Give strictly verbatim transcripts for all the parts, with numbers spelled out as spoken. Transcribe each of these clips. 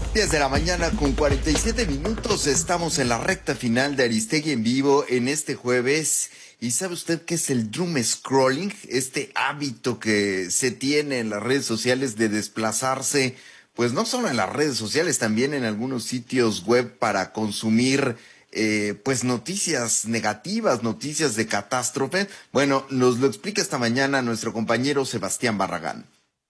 diez de la mañana con cuarenta y siete minutos, estamos en la recta final de Aristegui en vivo en este jueves. ¿Y sabe usted qué es el doom scrolling? Este hábito que se tiene en las redes sociales de desplazarse, pues no solo en las redes sociales, también en algunos sitios web para consumir eh, pues noticias negativas, noticias de catástrofe. Bueno, nos lo explica esta mañana nuestro compañero Sebastián Barragán.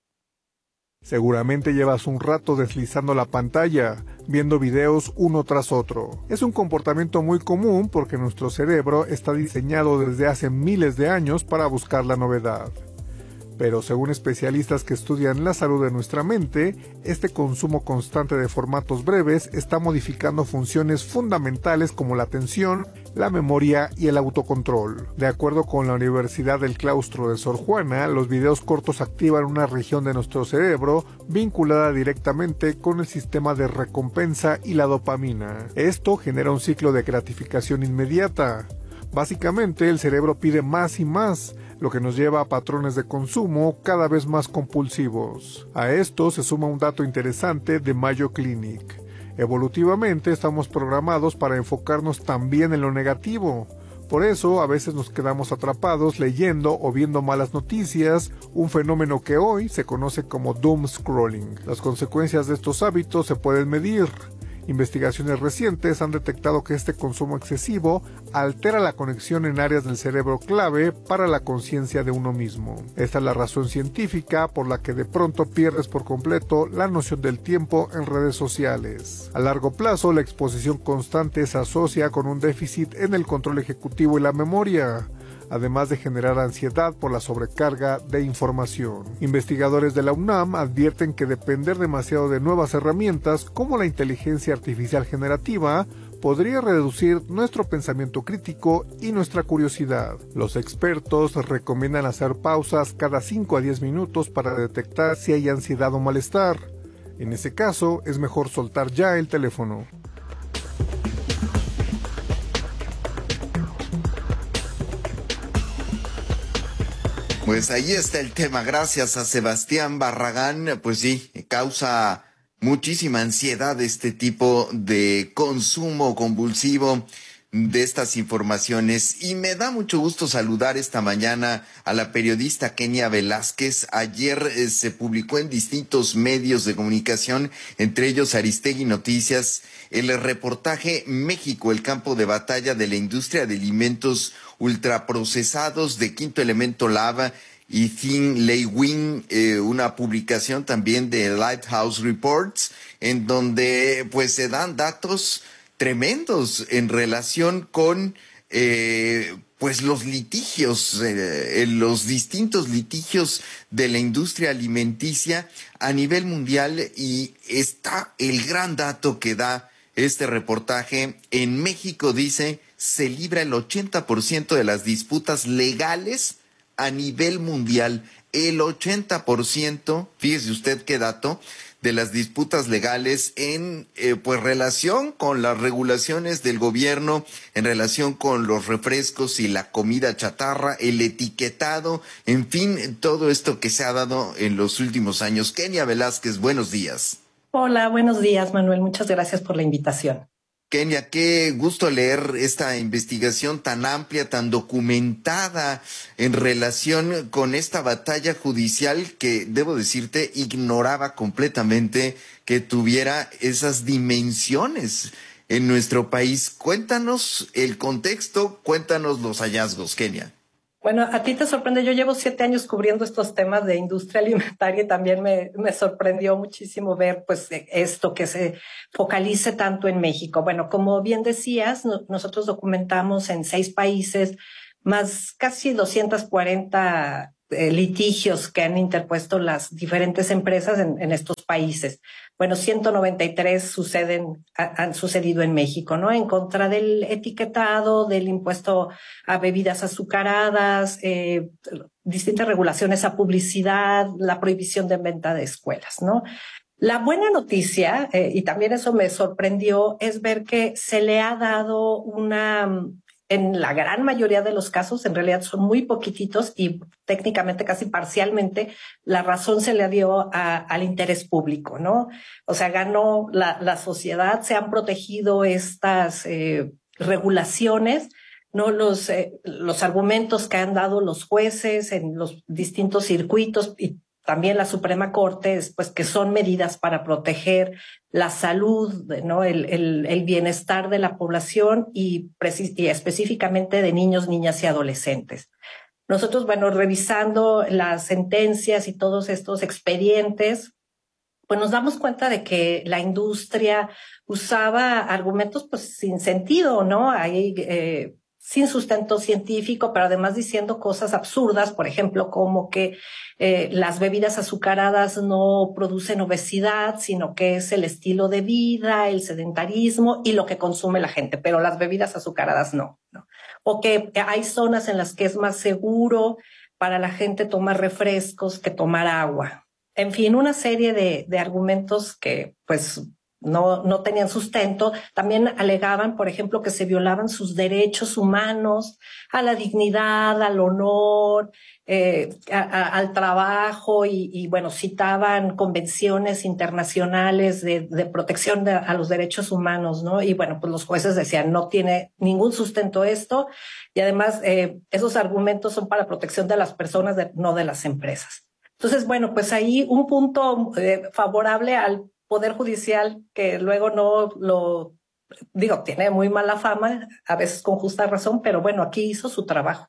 Seguramente llevas un rato deslizando la pantalla, viendo videos uno tras otro. Es un comportamiento muy común porque nuestro cerebro está diseñado desde hace miles de años para buscar la novedad. Pero según especialistas que estudian la salud de nuestra mente, este consumo constante de formatos breves está modificando funciones fundamentales como la atención, la memoria y el autocontrol. De acuerdo con la Universidad del Claustro de Sor Juana, los videos cortos activan una región de nuestro cerebro vinculada directamente con el sistema de recompensa y la dopamina. Esto genera un ciclo de gratificación inmediata. Básicamente, el cerebro pide más y más, lo que nos lleva a patrones de consumo cada vez más compulsivos. A esto se suma un dato interesante de Mayo Clinic. Evolutivamente estamos programados para enfocarnos también en lo negativo. Por eso a veces nos quedamos atrapados leyendo o viendo malas noticias, un fenómeno que hoy se conoce como doom scrolling. Las consecuencias de estos hábitos se pueden medir. Investigaciones recientes han detectado que este consumo excesivo altera la conexión en áreas del cerebro clave para la conciencia de uno mismo. Esta es la razón científica por la que de pronto pierdes por completo la noción del tiempo en redes sociales. A largo plazo, la exposición constante se asocia con un déficit en el control ejecutivo y la memoria, además de generar ansiedad por la sobrecarga de información. Investigadores de la UNAM advierten que depender demasiado de nuevas herramientas como la inteligencia artificial generativa podría reducir nuestro pensamiento crítico y nuestra curiosidad. Los expertos recomiendan hacer pausas cada cinco a diez minutos para detectar si hay ansiedad o malestar. En ese caso, es mejor soltar ya el teléfono. Pues ahí está el tema, gracias a Sebastián Barragán. Pues sí, causa muchísima ansiedad este tipo de consumo convulsivo de estas informaciones. Y me da mucho gusto saludar esta mañana a la periodista Kenia Velázquez. Ayer eh, se publicó en distintos medios de comunicación, entre ellos Aristegui Noticias, el reportaje México, el campo de batalla de la industria de alimentos ultraprocesados de Quinto Elemento Lab y Thin Lei Wing, eh, una publicación también de Lighthouse Reports, en donde pues se dan datos tremendos en relación con eh, pues los litigios, eh, los distintos litigios de la industria alimenticia a nivel mundial. Y está el gran dato que da este reportaje. En México, dice, se libra el ochenta por ciento de las disputas legales a nivel mundial. El ochenta por ciento, fíjese usted qué dato, de las disputas legales en eh, pues relación con las regulaciones del gobierno, en relación con los refrescos y la comida chatarra, el etiquetado, en fin, todo esto que se ha dado en los últimos años. Kenia Velázquez, buenos días. Hola, buenos días, Manuel. Muchas gracias por la invitación. Kenia, qué gusto leer esta investigación tan amplia, tan documentada en relación con esta batalla judicial que, debo decirte, ignoraba completamente que tuviera esas dimensiones en nuestro país. Cuéntanos el contexto, cuéntanos los hallazgos, Kenia. Bueno, a ti te sorprende. Yo llevo siete años cubriendo estos temas de industria alimentaria y también me, me sorprendió muchísimo ver pues esto, que se focalice tanto en México. Bueno, como bien decías, no, nosotros documentamos en seis países más casi doscientos cuarenta eh, litigios que han interpuesto las diferentes empresas en, en estos países. Bueno, ciento noventa y tres suceden, ha, han sucedido en México, ¿no? En contra del etiquetado, del impuesto a bebidas azucaradas, eh, distintas regulaciones a publicidad, la prohibición de venta de escuelas, ¿no? La buena noticia, eh, y también eso me sorprendió, es ver que se le ha dado una en la gran mayoría de los casos, en realidad son muy poquititos y técnicamente casi parcialmente, la razón se le dio a, al interés público, ¿no? O sea, ganó la, la sociedad, se han protegido estas eh, regulaciones, ¿no? Los, eh, los argumentos que han dado los jueces en los distintos circuitos y también la Suprema Corte, pues que son medidas para proteger la salud, ¿no? el, el, el bienestar de la población y, y específicamente de niños, niñas y adolescentes. Nosotros, bueno, revisando las sentencias y todos estos expedientes, pues nos damos cuenta de que la industria usaba argumentos pues sin sentido, ¿no? Hay eh, sin sustento científico, pero además diciendo cosas absurdas, por ejemplo, como que eh, las bebidas azucaradas no producen obesidad, sino que es el estilo de vida, el sedentarismo y lo que consume la gente, pero las bebidas azucaradas no, ¿no? O que hay zonas en las que es más seguro para la gente tomar refrescos que tomar agua. En fin, una serie de, de argumentos que pues no, no tenían sustento. También alegaban, por ejemplo, que se violaban sus derechos humanos a la dignidad, al honor, eh, a, a, al trabajo y, y, bueno, citaban convenciones internacionales de, de protección de, a los derechos humanos, ¿no? Y bueno, pues los jueces decían, no tiene ningún sustento esto y además eh, esos argumentos son para protección de las personas, de, no de las empresas. Entonces, bueno, pues ahí un punto eh, favorable al Poder Judicial, que luego no lo, digo, tiene muy mala fama, a veces con justa razón, pero bueno, aquí hizo su trabajo.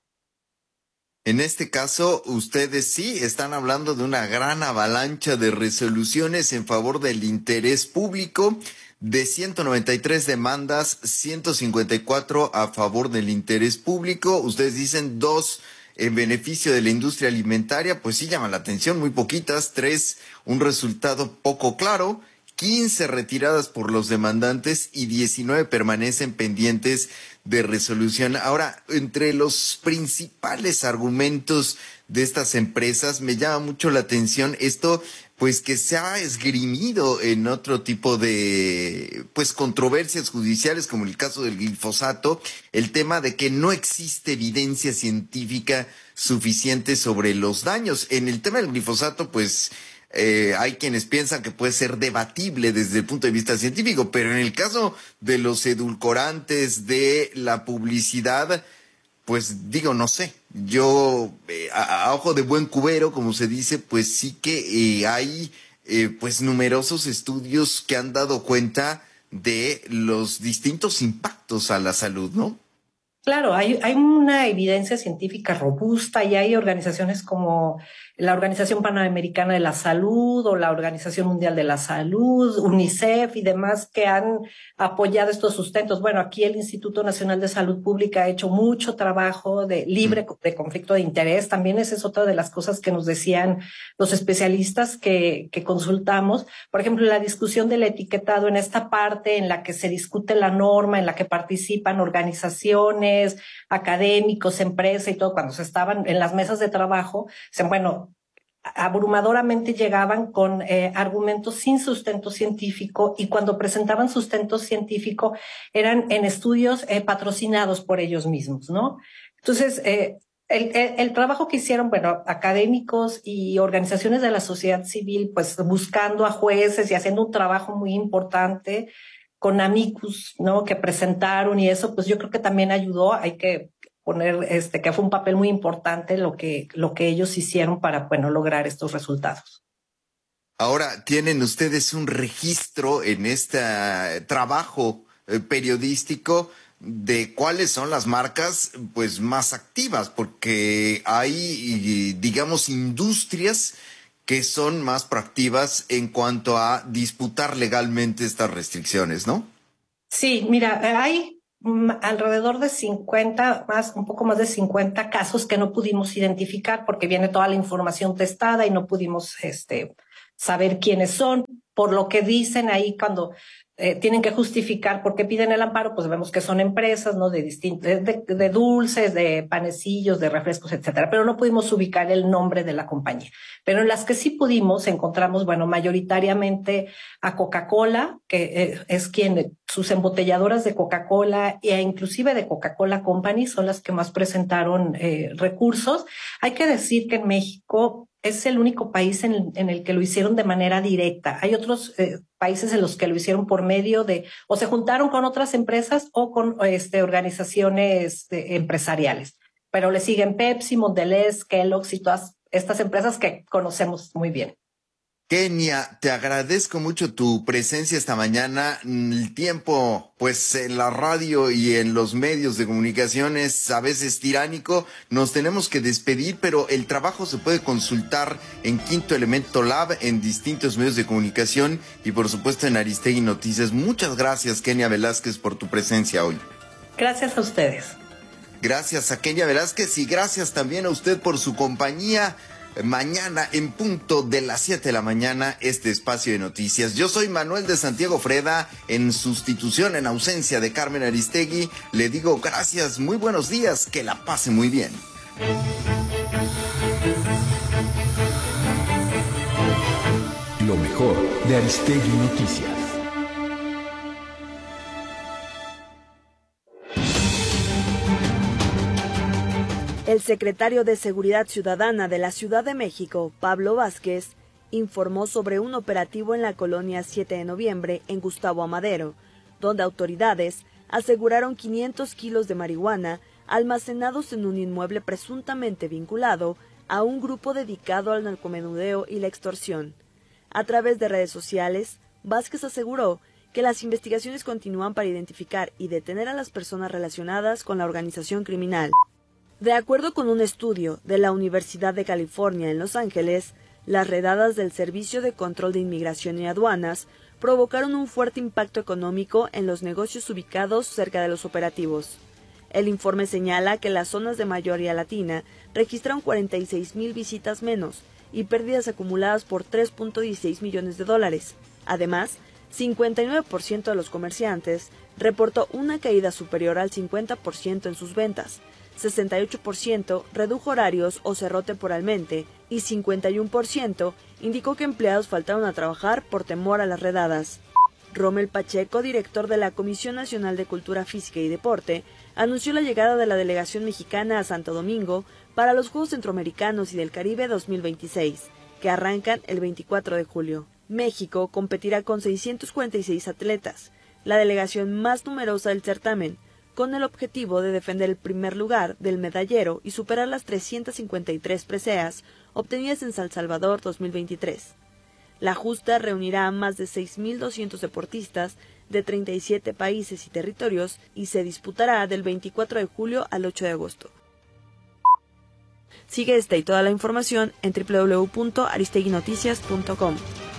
En este caso, ustedes sí están hablando de una gran avalancha de resoluciones en favor del interés público, de ciento noventa y tres demandas, ciento cincuenta y cuatro a favor del interés público. Ustedes dicen dos en beneficio de la industria alimentaria, pues sí llama la atención, muy poquitas, tres, un resultado poco claro, quince retiradas por los demandantes y diecinueve permanecen pendientes de resolución. Ahora, entre los principales argumentos de estas empresas, me llama mucho la atención esto, pues que se ha esgrimido en otro tipo de, pues, controversias judiciales, como el caso del glifosato, el tema de que no existe evidencia científica suficiente sobre los daños. En el tema del glifosato, pues, Eh, hay quienes piensan que puede ser debatible desde el punto de vista científico, pero en el caso de los edulcorantes, de la publicidad, pues digo, no sé, yo eh, a, a ojo de buen cubero, como se dice, pues sí que eh, hay eh, pues numerosos estudios que han dado cuenta de los distintos impactos a la salud, ¿no? Claro, hay, hay una evidencia científica robusta y hay organizaciones como la Organización Panamericana de la Salud o la Organización Mundial de la Salud, UNICEF y demás que han apoyado estos sustentos. Bueno, aquí el Instituto Nacional de Salud Pública ha hecho mucho trabajo de libre de conflicto de interés. También esa es otra de las cosas que nos decían los especialistas que, que consultamos. Por ejemplo, la discusión del etiquetado en esta parte en la que se discute la norma, en la que participan organizaciones, académicos, empresas y todo, cuando se estaban en las mesas de trabajo, dicen, bueno, abrumadoramente llegaban con eh, argumentos sin sustento científico y cuando presentaban sustento científico eran en estudios eh, patrocinados por ellos mismos, ¿no? Entonces, eh, el, el, el trabajo que hicieron, bueno, académicos y organizaciones de la sociedad civil, pues buscando a jueces y haciendo un trabajo muy importante con amicus, ¿no? Que presentaron y eso, pues yo creo que también ayudó. Hay que poner este que fue un papel muy importante lo que lo que ellos hicieron para, bueno, lograr estos resultados. Ahora, ¿tienen ustedes un registro en este trabajo eh, periodístico de cuáles son las marcas pues más activas? Porque hay, digamos, industrias que son más proactivas en cuanto a disputar legalmente estas restricciones, ¿no? Sí, mira, hay alrededor de cincuenta, más, un poco más de cincuenta casos que no pudimos identificar porque viene toda la información testada y no pudimos este, saber quiénes son, por lo que dicen ahí cuando eh, tienen que justificar por qué piden el amparo, pues vemos que son empresas, ¿no? De distintos, de, de dulces, de panecillos, de refrescos, etcétera, pero no pudimos ubicar el nombre de la compañía. Pero en las que sí pudimos, encontramos, bueno, mayoritariamente a Coca-Cola, que eh, es quien, sus embotelladoras de Coca-Cola e inclusive de Coca-Cola Company son las que más presentaron eh, recursos. Hay que decir que en México es el único país en, en el que lo hicieron de manera directa. Hay otros eh, países en los que lo hicieron por medio de, o se juntaron con otras empresas o con este, organizaciones de, empresariales. Pero le siguen Pepsi, Mondelez, Kellogg's y todas estas empresas que conocemos muy bien. Kenia, te agradezco mucho tu presencia esta mañana. El tiempo, pues en la radio y en los medios de comunicación es a veces tiránico. Nos tenemos que despedir, pero el trabajo se puede consultar en Quinto Elemento Lab, en distintos medios de comunicación y por supuesto en Aristegui Noticias. Muchas gracias, Kenia Velázquez, por tu presencia hoy. Gracias a ustedes. Gracias a Kenia Velázquez y gracias también a usted por su compañía. Mañana en punto de las siete de la mañana este espacio de noticias. Yo soy Manuel de Santiago Freda, en sustitución, en ausencia de Carmen Aristegui. Le digo gracias, muy buenos días, que la pase muy bien. Lo mejor de Aristegui Noticias. El secretario de Seguridad Ciudadana de la Ciudad de México, Pablo Vázquez, informó sobre un operativo en la colonia siete de noviembre en Gustavo Amadero, donde autoridades aseguraron quinientos kilos de marihuana almacenados en un inmueble presuntamente vinculado a un grupo dedicado al narcomenudeo y la extorsión. A través de redes sociales, Vázquez aseguró que las investigaciones continúan para identificar y detener a las personas relacionadas con la organización criminal. De acuerdo con un estudio de la Universidad de California en Los Ángeles, las redadas del Servicio de Control de Inmigración y Aduanas provocaron un fuerte impacto económico en los negocios ubicados cerca de los operativos. El informe señala que las zonas de mayoría latina registraron cuarenta y seis mil visitas menos y pérdidas acumuladas por tres punto dieciséis millones de dólares. Además, cincuenta y nueve por ciento de los comerciantes reportó una caída superior al cincuenta por ciento en sus ventas, sesenta y ocho por ciento redujo horarios o cerró temporalmente y cincuenta y uno por ciento indicó que empleados faltaron a trabajar por temor a las redadas. Rommel Pacheco, director de la Comisión Nacional de Cultura Física y Deporte, anunció la llegada de la delegación mexicana a Santo Domingo para los Juegos Centroamericanos y del Caribe dos mil veintiséis, que arrancan el veinticuatro de julio. México competirá con seiscientos cuarenta y seis atletas, la delegación más numerosa del certamen, con el objetivo de defender el primer lugar del medallero y superar las trescientas cincuenta y tres preseas obtenidas en San Salvador dos mil veintitrés. La justa reunirá a más de seis mil doscientos deportistas de treinta y siete países y territorios y se disputará del veinticuatro de julio al ocho de agosto. Sigue esta y toda la información en doble u doble u doble u punto aristegui noticias punto com.